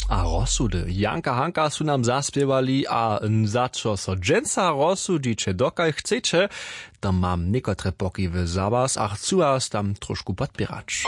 A rozsudy Janka Hanka su nam zaspiewali, a za čo so dženca rozsudiče dokaj chcecie, tam mam niekotre pokiwy za was, a chcú vás tam trošku podpierać.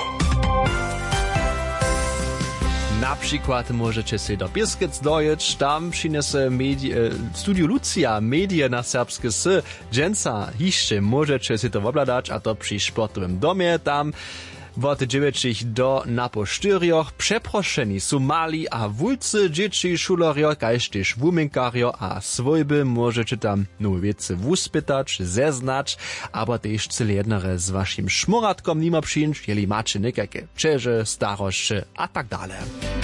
Na przykład możecie się do Pieskec dojeć, tam przynese Studio Lucia, medie na serbskie s dženca hišće możecie się to obladać, a to przy sportowym domie, tam od 9 do na po 4 przeproszeni su mali a wulcy, dzieci, szulorio, kaž tež wuminkario a svojby możecie tam nowe wiece wuspytać, zeznać, aber tež cele jednere z waszym szmuratkom nima przyjąć, jeli macie nekake čeže, starošće a tak dalej.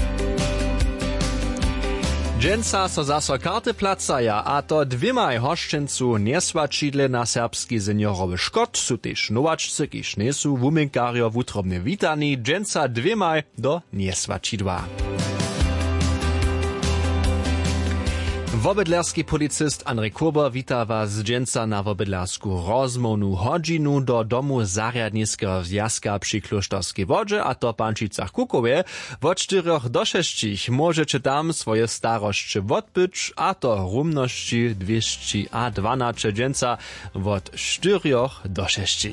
Dženca so zaso karty placaja, a to dwymaj hošćencu nesvačidle na serbski seniorowy škot su tež novačce, kiž nesu wuminkario wutrobne witani, dženca dwymaj do nesvačidła. Wobydlerski policist Andrzej Kurber wita was z dženca na wobydlersku rozmownu hodzinu do domu zariadniskiego zjazka przy Klosztorskiej Wodzie, a to Pančicach Kukowie. Od 4 do 6 możecie tam swoje starości odbyć, a to rumności 212 dženca od 4 do 6.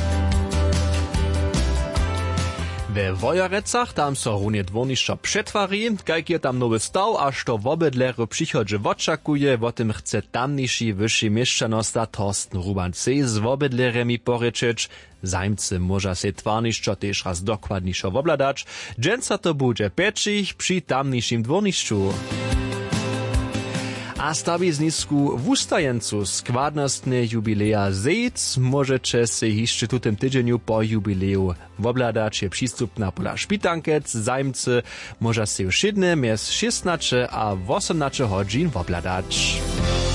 We Wojorecach tam so runie dwornišćo przetwari, kajk je tam nowy staw, aż to wobydleru przychodzi oczakuje, o tym chce tamniejszy wyższy mieszczanosta Torsten Ruban-C z wobydleremi poryczyć. Zajmcy może się twarnišćo też raz dokładniejszo obladać. Dženca to będzie peczich przy tamniejszym dwornišću. A stawi znisku w ustajencu składnostne jubileja zejc możecie się jeszcze tu tym tydzieniu po jubileju obladać. Je przystup na pola Szpitankec, zajmcy może się już 7 mies 16 a 18 godzin obladać.